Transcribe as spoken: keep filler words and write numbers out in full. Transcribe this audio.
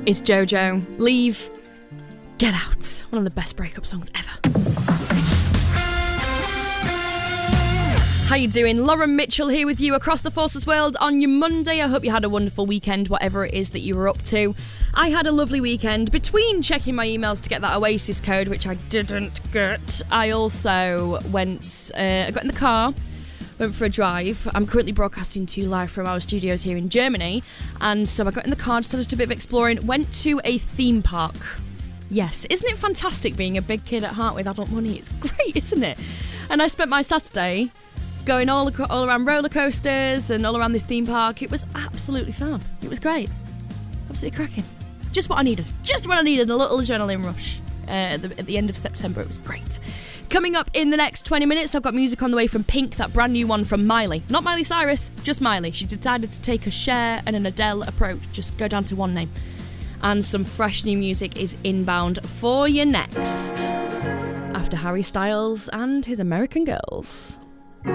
is JoJo. Leave, Get Out. One of the best breakup songs ever. How you doing? Lauren Mitchell here with you across the Forces world on your Monday. I hope you had a wonderful weekend, whatever it is that you were up to. I had a lovely weekend. Between checking my emails to get that Oasis code, which I didn't get, I also went, uh, I got in the car, went for a drive. I'm currently broadcasting to you live from our studios here in Germany, and so I got in the car, decided to do a bit of exploring, went to a theme park. Yes, isn't it fantastic being a big kid at heart with adult money? It's great, isn't it? And I spent my Saturday going all, ac- all around roller coasters and all around this theme park. It was absolutely fun. It was great. Absolutely cracking. Just what I needed. Just what I needed. A little adrenaline rush uh, at, the, at the end of September. It was great. Coming up in the next twenty minutes, I've got music on the way from Pink, that brand new one from Miley. Not Miley Cyrus, just Miley. She decided to take a Cher and an Adele approach. Just go down to one name. And some fresh new music is inbound for you next. After Harry Styles and his American Girls.